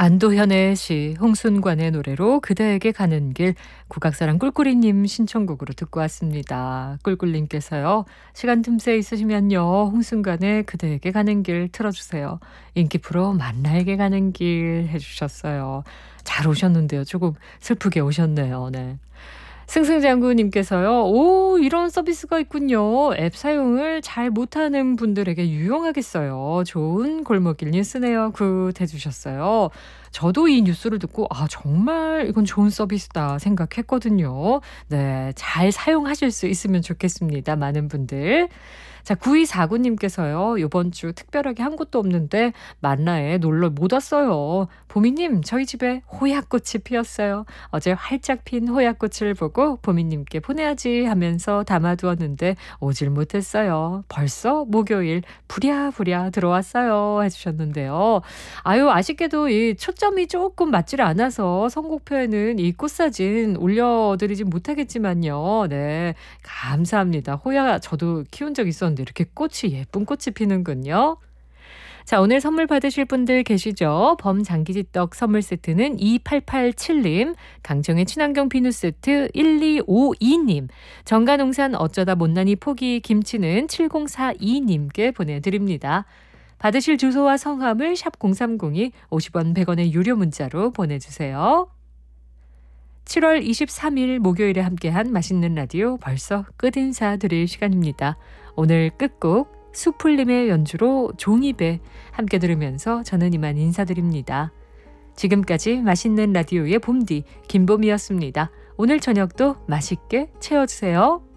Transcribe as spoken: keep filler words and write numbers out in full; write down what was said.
안도현의 시, 홍순관의 노래로 그대에게 가는 길, 국악사랑 꿀꿀이님 신청곡으로 듣고 왔습니다. 꿀꿀님께서요. 시간 틈새 있으시면요. 홍순관의 그대에게 가는 길 틀어주세요. 인기 프로 만나에게 가는 길 해주셨어요. 잘 오셨는데요. 조금 슬프게 오셨네요. 네. 승승장구님께서요. 오, 이런 서비스가 있군요. 앱 사용을 잘 못하는 분들에게 유용하겠어요. 좋은 골목길 뉴스네요. 굿 해주셨어요. 저도 이 뉴스를 듣고 아 정말 이건 좋은 서비스다 생각했거든요. 네, 잘 사용하실 수 있으면 좋겠습니다. 많은 분들. 자, 구이사구님께서요. 이번 주 특별하게 한 곳도 없는데 만나에 놀러 못 왔어요. 보미님, 저희 집에 호야꽃이 피었어요. 어제 활짝 핀 호야꽃을 보고 보미님께 보내야지 하면서 담아두었는데 오질 못했어요. 벌써 목요일 부랴부랴 들어왔어요 해주셨는데요. 아유, 아쉽게도 이 초점이 조금 맞질 않아서 선곡표에는 이 꽃사진 올려드리진 못하겠지만요. 네, 감사합니다. 호야 저도 키운 적 있었는데 이렇게 꽃이 예쁜 꽃이 피는군요. 자, 오늘 선물 받으실 분들 계시죠? 범장기지떡 선물 세트는 이팔팔칠님, 강정의 친환경 비누 세트 일이오이님, 정가농산 어쩌다 못난이 포기 김치는 칠공사이님께 보내드립니다. 받으실 주소와 성함을 샵 공삼공이 오십 원 백 원의 유료 문자로 보내주세요. 칠월 이십삼일 목요일에 함께한 맛있는 라디오 벌써 끝인사 드릴 시간입니다. 오늘 끝곡 수풀림의 연주로 종이배 함께 들으면서 저는 이만 인사드립니다. 지금까지 맛있는 라디오의 봄디 김봄이었습니다. 오늘 저녁도 맛있게 채워주세요.